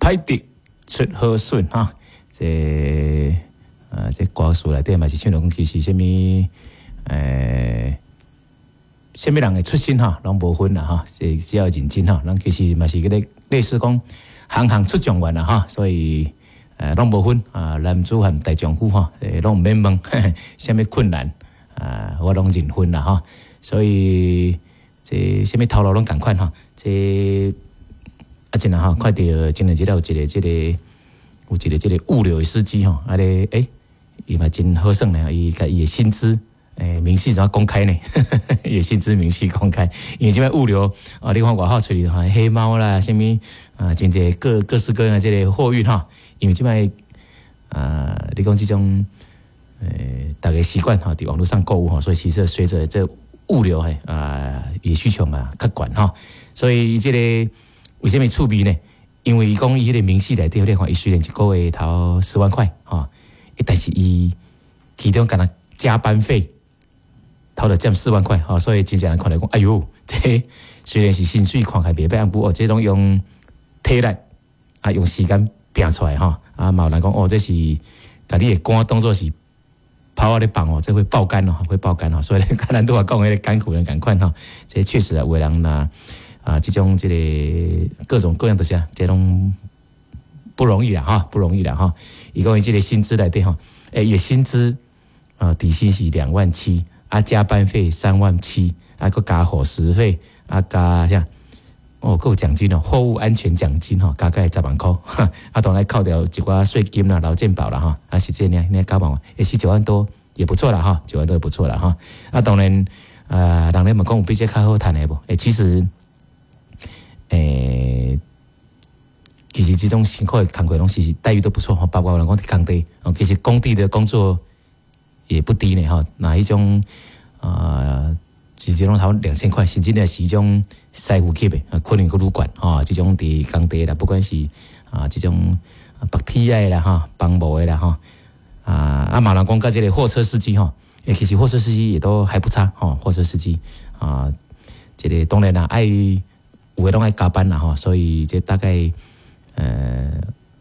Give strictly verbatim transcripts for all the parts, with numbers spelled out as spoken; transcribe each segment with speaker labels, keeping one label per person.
Speaker 1: 歹得出好筍哈，这啊这歌词内底嘛是唱到讲其实什么诶。什么人的出身哈，拢无分啦哈，是只要认真哈，咱其实嘛是个类类似讲行行出状元啦哈，所以呃拢无分啊，男子汉大丈夫哈，诶拢毋免问，什么困难啊，我拢认分啦哈，所以这什么头路拢共款哈，这啊真啊哈，看到前两日有一个这个有一个这个物流的司机哈，啊咧诶，伊嘛真好耍呢，伊甲伊的薪资。诶，明细怎样公开呢？也薪资明细公开，因为这边物流啊，你看外号出去哈，黑猫啦，什么啊，真侪各各式各样的这个货运哈，因为这边啊，你讲这种诶，大家习惯哈，伫网络上购物哈，所以其实随着这物流嘿啊，也需求嘛较悬哈，所以这个为什么趣味呢？因为伊讲伊迄个明细内底，你看伊虽然一个月头十万块哈，但是伊其中干那加班费。掏了占四万块，哈，所以真正人看来讲，哎呦，这虽然是薪水看起来袂歹，不过这种用体力啊，用时间拼出来哈，啊，嘛有人讲哦，这是把你的肝当作是泡啊咧放哦，这会爆肝哦，会爆肝哦，所以刚才都话讲迄个甘苦人赶快哈，这确实啊，有的人呐啊，这种这个各种各样的些，这种不容易啦哈，不容易啦哈。伊讲伊这个薪资内底哈，诶，伊薪资啊底薪是两万七。啊，加班费三万七，啊，佮加伙食费，啊，加啥？哦，佮有奖金哦，货物安全奖金吼，大概十万块，啊，当然扣掉一寡税金啦、劳健保啦哈，啊是这样，你加万，也是九万多，也不错啦哈，九万多也不错啦哈。啊，当然，啊，人哋问讲有比这较好谈的无？诶，其实，诶，其实这种辛苦的工作拢是待遇都不错哈，包括有人讲伫工地，哦，其实工地的工作。也不低呢哈，那一种啊，直接拢头两千块，甚至呢是一种师傅级的，啊，可能个旅馆哈，这种伫工地啦，不管是啊这种白铁的啦哈，帮模的啦哈，啊啊马兰公跟这个货车司机哈，其实货车司机也都还不差哈，货车司机啊，这个当然啦，爱有的拢爱加班啦哈，所以这大概呃。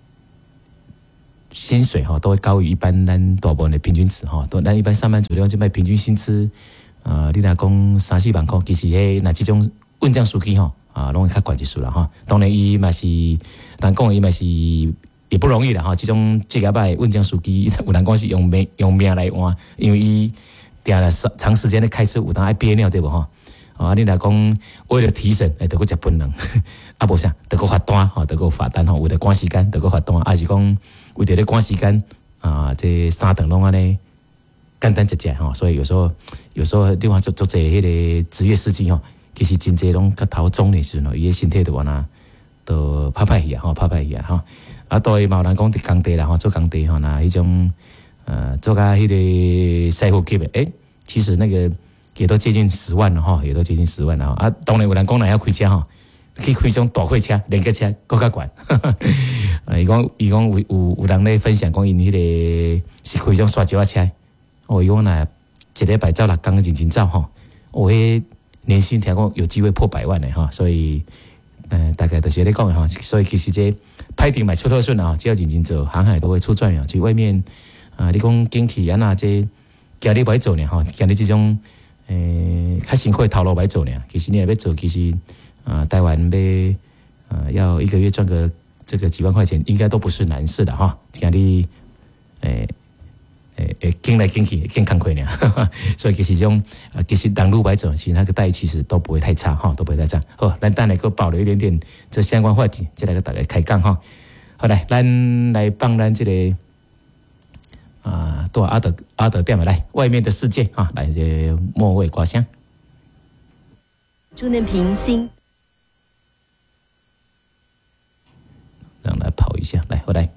Speaker 1: 薪水哈都会高于一般咱大部分的平均值哈，都咱一般上班族用这卖平均薪资，呃，你若讲三四万块，其实迄那这种运将司机哈啊，拢会较悬一数啦哈。当然伊嘛是，人讲伊嘛是也不容易啦哈。这种职业歹运将司机，有人讲是用命用命来换，因为伊定了长时间的开车，有当爱憋尿对不哈？啊，你若讲为了提神，诶，得个食本能，啊，无啥，得个罚单哈，得个罚单哈，为了赶时间，得个罚单，还是讲。为着咧赶时间啊，这三顿拢安尼简单直接吼，所以有时候有时候另外做做者迄个职业司机吼，其实真侪拢较头中的时阵，伊个身体都往那都拍拍去啊，吼拍拍去啊，吼啊，对嘛有人讲伫工地啦，吼做工地吼，那迄种呃做甲迄个师傅级的，诶，其实那个也都接近十万了哈，也都接近十万了啊。当然有人讲若要开车吼。去开种大货车、连结车，更较悬。伊讲，伊讲有有有人咧分享讲，因迄个是开种刷石仔车。哦，伊讲若一礼拜走六工认真走吼，哦，迄年薪听讲有机会破百万的哈，所以，呃，大概就是咧讲的哈。所以其实这歹定买出好顺啊，只要认真做，航海都会出状元。去外面啊、呃，你讲景气啊那这今日歹做呢哈，今日这种诶较辛苦的头路歹做呢。其实你若要做，其实。啊，台湾呗，呃，要一个月赚个这个几万块钱，应该都不是难事的哈。今日诶诶诶，经来经去，经工课呢，所以其实这种啊，其实人路白走，其实那个待遇其实都不会太差哈，都不会太差。好，咱等下个保留一点点这相关话题，再来个大家开讲哈。好来，咱来帮咱这个啊，多阿德阿德店来外面的世界哈，来这末位瓜香。
Speaker 2: 朱能平新。
Speaker 1: 让来跑一下，来，我来。